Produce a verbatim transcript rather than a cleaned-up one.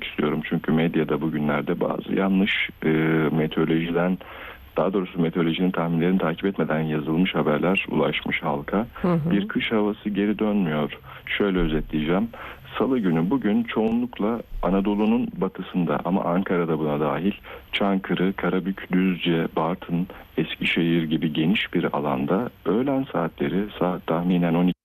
istiyorum. Çünkü medyada bugünlerde bazı yanlış e, meteorolojiden, daha doğrusu meteorolojinin tahminlerini takip etmeden yazılmış haberler ulaşmış halka. Hı hı. Bir kış havası geri dönmüyor. Şöyle özetleyeceğim. Salı günü bugün çoğunlukla Anadolu'nun batısında, ama Ankara'da buna dahil, Çankırı, Karabük, Düzce, Bartın, Eskişehir gibi geniş bir alanda öğlen saatleri, saat tahminen on iki